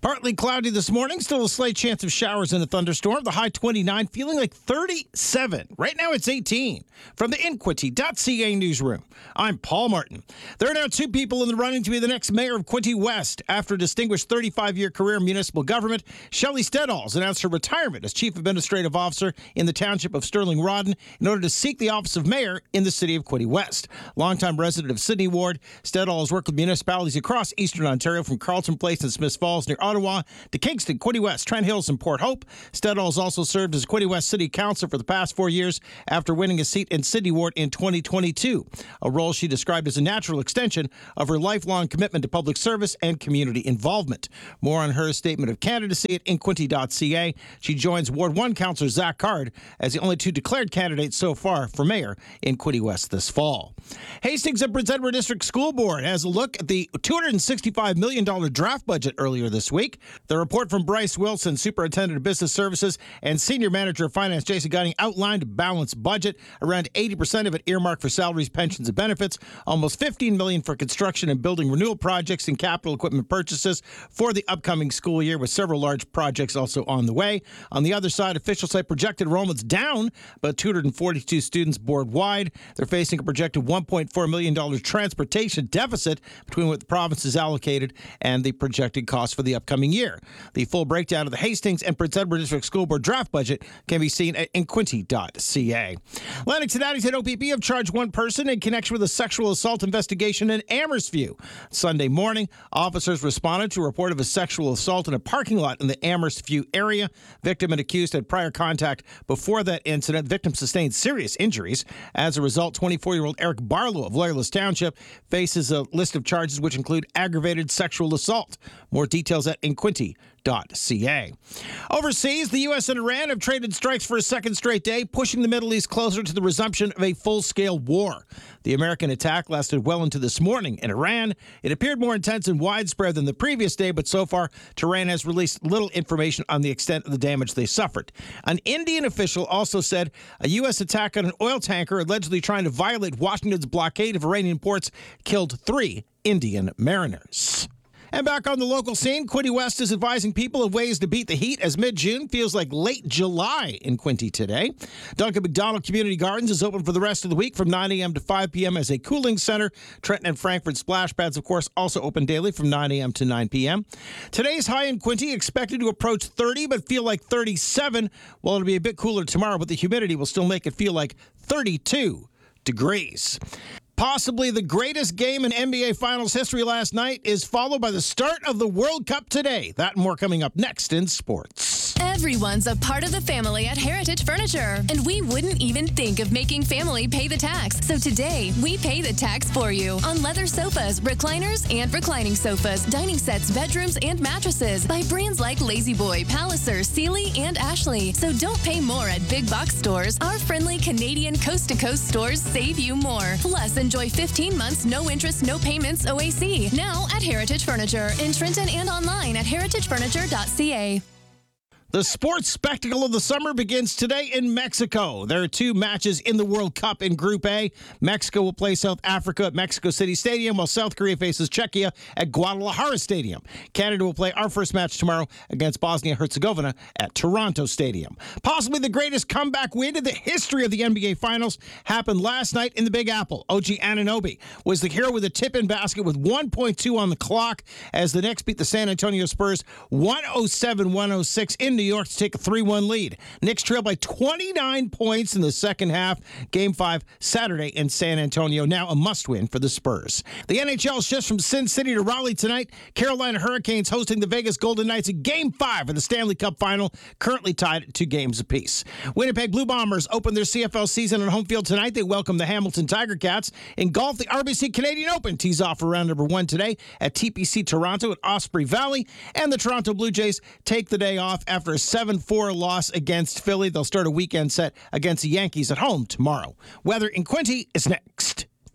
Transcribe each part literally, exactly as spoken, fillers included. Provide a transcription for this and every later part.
Partly cloudy this morning, still a slight chance of showers and a thunderstorm. The high twenty-nine, feeling like thirty-seven. Right now it's eighteen. From the Inquity dot C A newsroom, I'm Paul Martin. There are now two people in the running to be the next mayor of Quinte West. After a distinguished thirty-five-year career in municipal government, Shelley Stedalls announced her retirement as chief administrative officer in the township of Sterling Rawdon in order to seek the office of mayor in the city of Quinte West. Longtime resident of Sydney Ward, Stedalls worked with municipalities across eastern Ontario from Carlton Place and Smiths Falls near Ottawa to Kingston, Quinte West, Trent Hills, and Port Hope. Stedalls also served as Quinte West City Council for the past four years after winning a seat in Sydney Ward in twenty twenty-two, a role she described as a natural extension of her lifelong commitment to public service and community involvement. More on her statement of candidacy at Inquity dot C A. She joins Ward one Councillor Zach Card as the only two declared candidates so far for mayor in Quinte West this fall. Hastings and Prince Edward District School Board has a look at the two hundred sixty-five million dollars draft budget earlier this week. The report from Bryce Wilson, Superintendent of Business Services and Senior Manager of Finance Jason Gunning, outlined a balanced budget. Around eighty percent of it earmarked for salaries, pensions, and benefits. Almost fifteen million dollars for construction and building renewal projects and capital equipment purchases for the upcoming school year, with several large projects also on the way. On the other side, officials say projected enrollment's down about two hundred forty-two students board-wide. They're facing a projected one point four million dollars transportation deficit between what the province has allocated and the projected costs for the upcoming year. The full breakdown of the Hastings and Prince Edward District School Board draft budget can be seen at Inquity dot C A. Lennox and Addington O P P have charged one person in connection with a sexual assault investigation in Amherstview. Sunday morning, officers responded to a report of a sexual assault in a parking lot in the Amherstview area. Victim and accused had prior contact before that incident. Victim sustained serious injuries. As a result, twenty-four-year-old Eric Barlow of Loyalist Township faces a list of charges which include aggravated sexual assault. More details at Inquity dot C A. Overseas, the U S and Iran have traded strikes for a second straight day, pushing the Middle East closer to the resumption of a full-scale war. The American attack lasted well into this morning in Iran. It appeared more intense and widespread than the previous day, but so far, Tehran has released little information on the extent of the damage they suffered. An Indian official also said a U S attack on an oil tanker allegedly trying to violate Washington's blockade of Iranian ports killed three Indian mariners. And back on the local scene, Quinte West is advising people of ways to beat the heat as mid-June feels like late July in Quinte today. Duncan McDonald Community Gardens is open for the rest of the week from nine a.m. to five p.m. as a cooling center. Trenton and Frankfurt splash pads, of course, also open daily from nine a.m. to nine p.m. Today's high in Quinte expected to approach thirty, but feel like thirty-seven. Well, it'll be a bit cooler tomorrow, but the humidity will still make it feel like thirty-two degrees. Possibly the greatest game in N B A Finals history last night is followed by the start of the World Cup today. That and more coming up next in sports. Everyone's a part of the family at Heritage Furniture, and we wouldn't even think of making family pay the tax. So today, we pay the tax for you on leather sofas, recliners, and reclining sofas, dining sets, bedrooms, and mattresses by brands like La-Z-Boy, Palliser, Sealy, and Ashley. So don't pay more at big box stores. Our friendly Canadian coast-to-coast stores save you more. Plus, enjoy fifteen months, no interest, no payments O A C. Now at Heritage Furniture in Trenton and online at heritage furniture dot C A. The sports spectacle of the summer begins today in Mexico. There are two matches in the World Cup in Group A. Mexico will play South Africa at Mexico City Stadium, while South Korea faces Czechia at Guadalajara Stadium. Canada will play our first match tomorrow against Bosnia-Herzegovina at Toronto Stadium. Possibly the greatest comeback win in the history of the N B A Finals happened last night in the Big Apple. O G Anunoby was the hero with a tip-in basket with one point two on the clock as the Knicks beat the San Antonio Spurs one oh seven to one oh six in New York to take a three one lead. Knicks trailed by twenty-nine points in the second half. Game five Saturday in San Antonio. Now a must-win for the Spurs. The N H L shifts from Sin City to Raleigh tonight. Carolina Hurricanes hosting the Vegas Golden Knights in Game five of the Stanley Cup Final, currently tied at two games apiece. Winnipeg Blue Bombers open their C F L season on home field tonight. They welcome the Hamilton Tiger Cats. In golf, the R B C Canadian Open tees off for round number one today at T P C Toronto at Osprey Valley. And the Toronto Blue Jays take the day off after a seven four loss against Philly. They'll start a weekend set against the Yankees at home tomorrow. Weather in Quinte is next.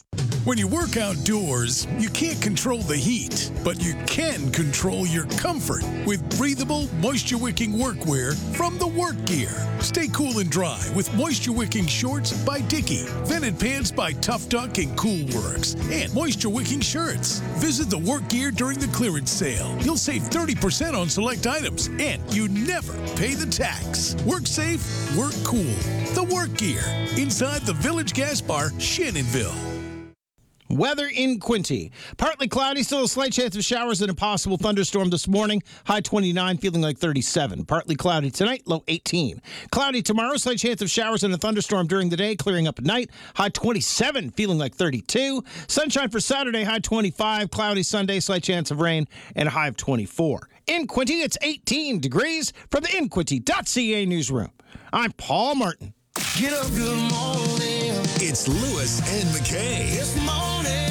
When you work outdoors, you can't control the heat, but you can control your comfort with breathable, moisture-wicking workwear from the Work Gear. Stay cool and dry with moisture-wicking shorts by Dickie, vented pants by Tough Duck and Cool Works, and moisture-wicking shirts. Visit the Work Gear during the clearance sale. You'll save thirty percent on select items, and you never pay the tax. Work safe, work cool. The Work Gear, inside the Village Gas Bar, Shannonville. Weather in Quincy. Partly cloudy, still a slight chance of showers and a possible thunderstorm this morning. High twenty-nine, feeling like thirty-seven. Partly cloudy tonight, low eighteen. Cloudy tomorrow, slight chance of showers and a thunderstorm during the day, clearing up at night. High twenty-seven, feeling like thirty-two. Sunshine for Saturday, high twenty-five. Cloudy Sunday, slight chance of rain, and a high of twenty-four. In Quincy, it's eighteen degrees from the in quincy dot c a newsroom. I'm Paul Martin. Get up, good morning. It's Lewis and McKay. This morning.